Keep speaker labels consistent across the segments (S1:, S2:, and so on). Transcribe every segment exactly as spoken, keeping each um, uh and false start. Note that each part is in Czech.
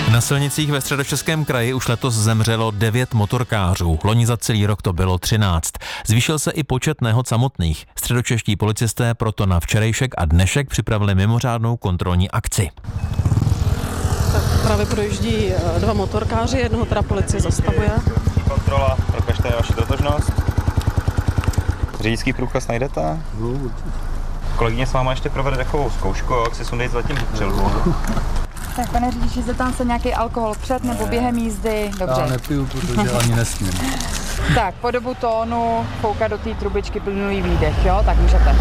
S1: Na silnicích ve Středočeském kraji už letos zemřelo devět motorkářů. Loni za celý rok to bylo třináct. Zvýšil se i počet nehod samotných. Středočeští policisté proto na včerejšek a dnešek připravili mimořádnou kontrolní akci.
S2: Tak právě projíždí dva motorkáři, jednoho teda policie zastavuje.
S3: Kontrola, prokažte vaši totožnost. Řidičský průkaz najdete? Kolegyně s váma ještě provede takovou zkoušku, jak si sundejte zatím přilbu.
S4: Tak pane řidiči, zeptám se nějaký alkohol před nebo během jízdy? Dobře.
S5: Já nepiju, protože ani nesmím.
S4: Tak, po dobu tónu koukat do té trubičky plynulý výdech, jo? Tak můžete.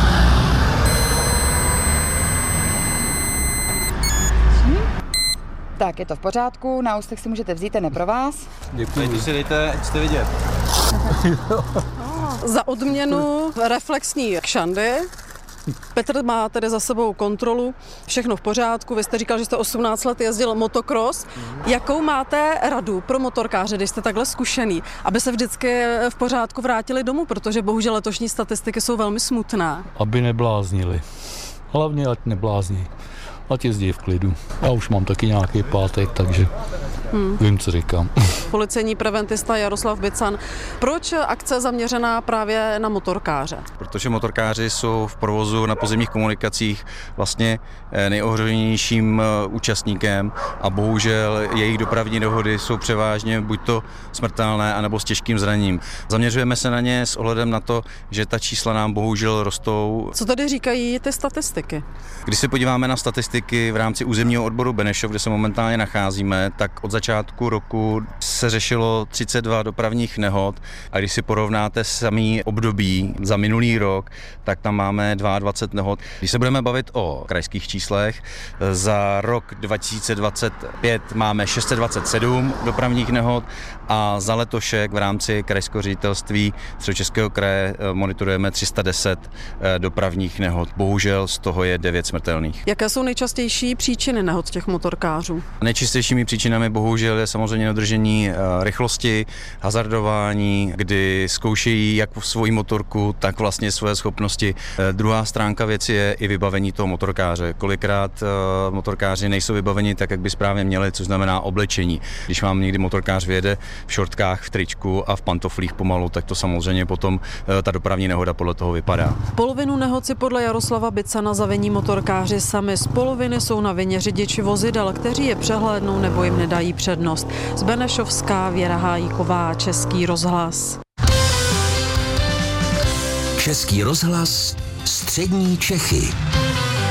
S4: Hm? Tak, je to v pořádku, na ústech si můžete vzít, ten je pro vás.
S5: Děkuji.
S3: Teď si dejte, ať jste vidět.
S2: Za odměnu reflexní kšandy. Petr má tedy za sebou kontrolu, všechno v pořádku. Vy jste říkal, že jste osmnáct let jezdil motocross. Jakou máte radu pro motorkáře, když jste takhle zkušený, aby se vždycky v pořádku vrátili domů, protože bohužel letošní statistiky jsou velmi smutné.
S5: Aby nebláznili. Hlavně ať neblázní. Ať jezdí v klidu. Já už mám taky nějaký pátek, takže hmm. vím, co říkám.
S2: Policejní preventista Jaroslav Bican. Proč akce zaměřená právě na motorkáře?
S3: Protože motorkáři jsou v provozu na pozemních komunikacích vlastně nejohroženějším účastníkem a bohužel jejich dopravní nehody jsou převážně buď to smrtelné, anebo s těžkým zraněním. Zaměřujeme se na ně s ohledem na to, že ta čísla nám bohužel rostou.
S2: Co tady říkají ty statistiky?
S3: Když se podíváme na statistiky v rámci územního odboru Benešov, kde se momentálně nacházíme, tak od začátku roku se řešilo třicet dva dopravních nehod a když si porovnáte samý období za minulý rok, tak tam máme dvacet dva nehod. Když se budeme bavit o krajských číslech, za rok dva tisíce dvacet pět máme šest set dvacet sedm dopravních nehod a za letošek v rámci krajského ředitelství Středočeského kraje monitorujeme tři sta deset dopravních nehod. Bohužel z toho je devět smrtelných.
S2: Jaké jsou nejčastější příčiny nehod těch motorkářů?
S3: Nejčastějšími příčinami bohužel je samozřejmě nedržení rychlosti, hazardování, kdy zkoušejí jak svoji motorku, tak vlastně své schopnosti. Druhá stránka věci je i vybavení toho motorkáře. Kolikrát motorkáři nejsou vybaveni tak, jak by správně měli, což znamená oblečení. Když vám někdy motorkář vyjede v šortkách, v tričku a v pantoflích pomalu, tak to samozřejmě potom ta dopravní nehoda podle toho vypadá.
S2: Polovinu nehod si podle Jaroslava Bicana zavení motorkáři sami, z poloviny jsou na vině řidiči vozidel, kteří je přehlédnou nebo jim nedají přednost. Z Benešovská Věra Hájíková, Český rozhlas.
S6: Český rozhlas, střední Čechy.